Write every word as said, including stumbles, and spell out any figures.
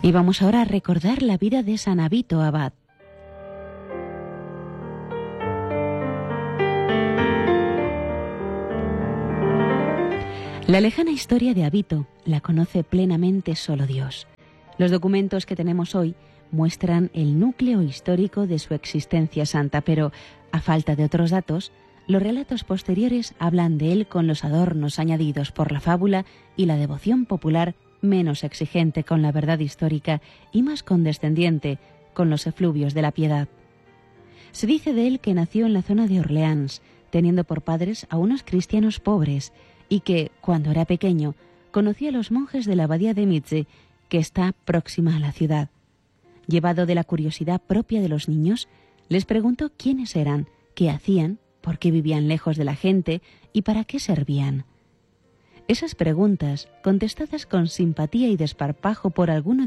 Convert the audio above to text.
Y vamos ahora a recordar la vida de San Avito Abad. La lejana historia de Avito la conoce plenamente solo Dios. Los documentos que tenemos hoy muestran el núcleo histórico de su existencia santa, pero, a falta de otros datos, los relatos posteriores hablan de él con los adornos añadidos por la fábula y la devoción popular menos exigente con la verdad histórica y más condescendiente con los efluvios de la piedad. Se dice de él que nació en la zona de Orleans, teniendo por padres a unos cristianos pobres, y que, cuando era pequeño, conocía a los monjes de la abadía de Mitze, que está próxima a la ciudad. Llevado de la curiosidad propia de los niños, les preguntó quiénes eran, qué hacían, por qué vivían lejos de la gente y para qué servían. Esas preguntas, contestadas con simpatía y desparpajo por alguno